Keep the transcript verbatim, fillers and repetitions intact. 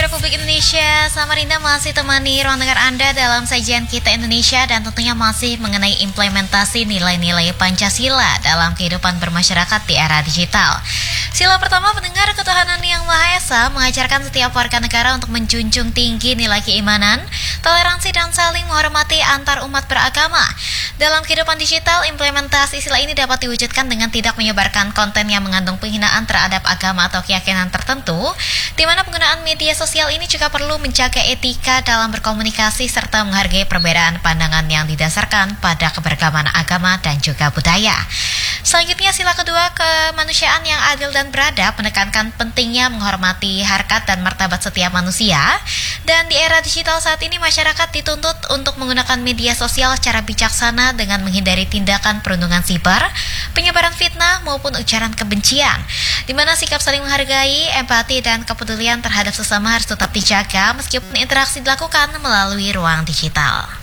Republik Indonesia, Samarinda masih temani ruang dengar Anda dalam sajian Kita Indonesia dan tentunya masih mengenai implementasi nilai-nilai Pancasila dalam kehidupan bermasyarakat di era digital. Sila pertama pendengar ketuhanan yang Maha Esa mengajarkan setiap warga negara untuk menjunjung tinggi nilai keimanan, toleransi dan saling menghormati antar umat beragama. Dalam kehidupan digital, implementasi sila ini dapat diwujudkan dengan tidak menyebarkan konten yang mengandung penghinaan terhadap agama atau keyakinan tertentu, di mana penggunaan media sosial ini juga perlu menjaga etika dalam berkomunikasi serta menghargai perbedaan pandangan yang didasarkan pada keberagaman agama dan juga budaya. Selanjutnya, sila kedua, kemanusiaan yang adil dan beradab, menekankan pentingnya menghormati harkat dan martabat setiap manusia. Dan di era digital saat ini, masyarakat dituntut untuk menggunakan media sosial secara bijaksana dengan menghindari tindakan perundungan siber, penyebaran fitnah maupun ujaran kebencian, di mana sikap saling menghargai, empati dan kepedulian terhadap sesama harus tetap dijaga meskipun interaksi dilakukan melalui ruang digital.